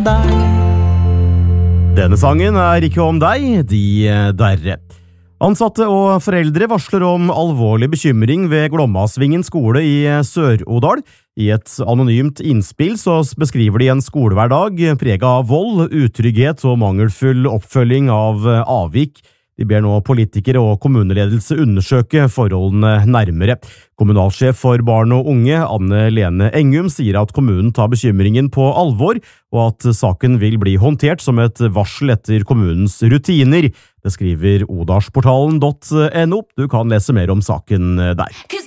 deg. Denne sangen ikke om deg, de derre. Ansatte og foreldre varsler om alvorlig bekymring ved Glommasvingen skole i Sør-Odal. I et anonymt innspill så beskriver de en skolehverdag preget av vold, utrygghet og mangelfull oppfølging av avvik. De ber nå politikere og kommuneledelse undersøke forholdene nærmere. Kommunalsjef for barn og unge, Anne Lene Engum, sier at kommunen tar bekymringen på alvor, og at saken vil bli håndtert som et varsel etter kommunens rutiner. Det skriver odalsportalen.no. Du kan lese mer om saken der.